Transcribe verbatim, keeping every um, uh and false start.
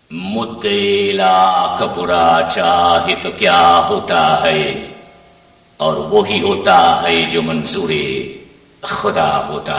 मुद्दे लाख बुरा चाहे तो क्या होता है, और वही होता है जो मंजूरे खुदा होता